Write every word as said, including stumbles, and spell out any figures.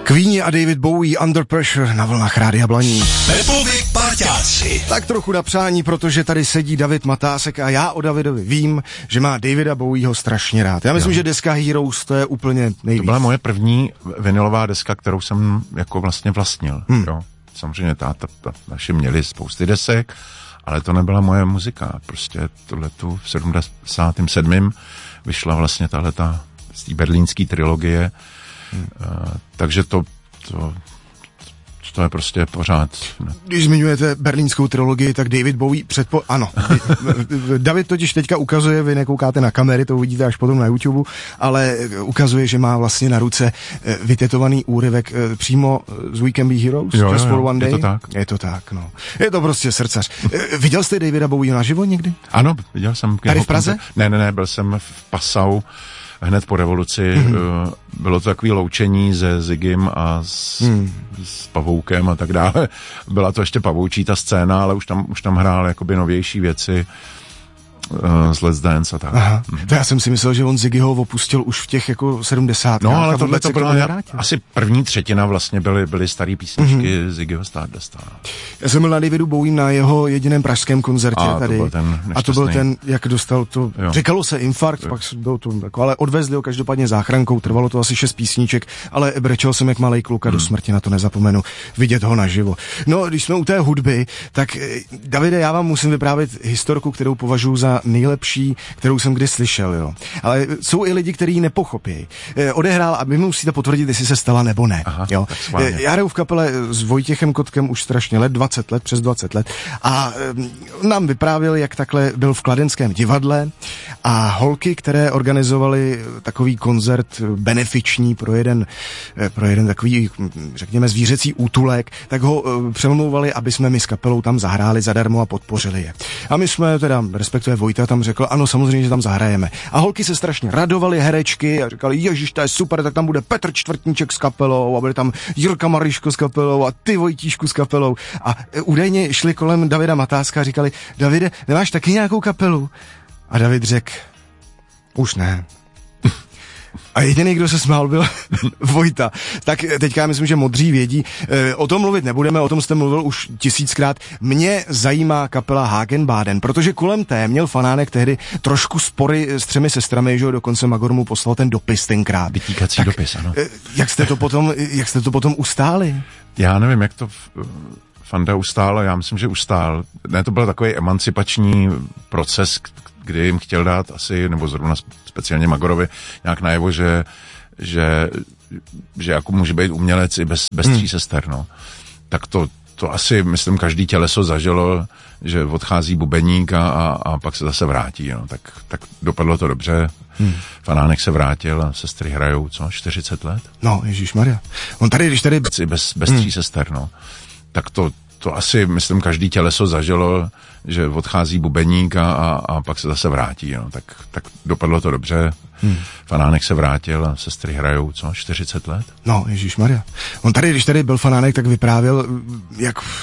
Queeni a David Bowie, Under Pressure na vlnách Rádia Blaník. Pepovi parťáci. Tak trochu na přání, protože tady sedí David Matásek a já o Davidovi vím, že má Davida Bowieho strašně rád. Já myslím, jo. že deska Heroes to je úplně nejvíc. To byla moje první vinilová deska, kterou jsem jako vlastně vlastnil. Hmm. Jo. Samozřejmě táta, ta, naši měli spousty desek, ale to nebyla moje muzika. Prostě tohletu v sedmdesátém sedmém vyšla vlastně tahleta z té berlínské trilogie. Hmm. Uh, takže to, to, to je prostě pořád. Ne. Když zmiňujete berlínskou trilogii, tak David Bowie předpo... Ano. David totiž teďka ukazuje, vy nekoukáte na kamery, to uvidíte až potom na YouTube, ale ukazuje, že má vlastně na ruce vytetovaný úryvek přímo z We Can Be Heroes, jo, Just jo, for jo. One Day. Je to tak. Je to tak, no. Je to prostě srdcař. Viděl jste Davida Bowieho naživo někdy? Ano, viděl jsem. Tady v Praze? Koncert. Ne, ne, ne, byl jsem v Passau hned po revoluci. Mm-hmm. Bylo to takové loučení se Ziggym a s, mm. s Pavoukem a tak dále. Byla to ještě pavoučí ta scéna, ale už tam, už tam hrál jakoby novější věci z Let's Dance a tak. Aha. Mm. To já jsem si myslel, že on Ziggyho opustil už v těch jako sedmdesátkách. No, ale tohle to byla asi první třetina vlastně byly, byly starý písničky mm-hmm. Ziggyho Stardust. Já jsem byl na Davidu Bowiem na jeho jediném pražském koncertě a tady. To byl ten a to byl ten, jak dostal to, jo. říkalo se infarkt, jo. pak bylo to jako, ale odvezli ho každopádně záchrankou, trvalo to asi šest písniček, ale brečel jsem jak malej kluk a hmm. do smrti na to nezapomenu vidět ho naživo. No, když jsme u té hudby, tak Davide, já vám musím vyprávět historku, kterou považuji za nejlepší, kterou jsem kdy slyšel, jo. Ale jsou i lidi, kteří ji nepochopí. Eh, odehrál a vy musíte potvrdit, jestli se stala nebo ne. Aha, jo. Eh, já hraju v kapele s Vojtěchem Kotkem už strašně let, dvacet let, přes dvacet let a eh, nám vyprávěl, jak takhle byl v Kladenském divadle a holky, které organizovali takový koncert benefiční pro jeden, eh, pro jeden takový, řekněme, zvířecí útulek, tak ho eh, přemlouvali, aby jsme my s kapelou tam zahráli zadarmo a podpořili je. A my jsme teda, respektive Vojta tam řekl, ano, samozřejmě, že tam zahrajeme. A holky se strašně radovaly, herečky, a říkali, ježiš, to je super, tak tam bude Petr Čtvrtníček s kapelou a bude tam Jirka Mariško s kapelou a ty Vojtíšku s kapelou. A údajně šli kolem Davida Matáska a říkali, Davide, nemáš taky nějakou kapelu? A David řekl, už ne. A jediný, kdo se smál, byl Vojta. Tak teďka já myslím, že modří vědí. E, o tom mluvit nebudeme, o tom jste mluvil už tisíckrát. Mě zajímá kapela Hagenbaden, protože kolem té měl Fanánek tehdy trošku spory s třemi sestrami, že jo, dokonce Magor mu poslal ten dopis tenkrát. Vytíkací tak, dopis, ano. E, jak jste to potom, jak jste to potom ustáli? Já nevím, jak to Fanda ustál, já myslím, že ustál. Ne, to byl takový emancipační proces, kdy jim chtěl dát asi, nebo zrovna speciálně Magorovi, nějak najevo, že, že, že jako může být umělec i bez, bez tří hmm. sester, no. Tak to, to asi, myslím, každý těleso zažilo, že odchází bubeník a, a, a pak se zase vrátí, no. Tak, tak dopadlo to dobře. Hmm. Fanánek se vrátil a sestry hrajou, co, čtyřicet let? No, ježišmarja. On tady, když tady... Bez, bez hmm. tří sester, no. Tak to, to asi, myslím, každý těleso zažilo, že odchází bubeník a, a, a pak se zase vrátí, no. Tak, tak dopadlo to dobře. Hmm. Fanánek se vrátil a sestry hrajou, co, čtyřicet let? No, ježišmarja. On tady, když tady byl Fanánek, tak vyprávěl, jak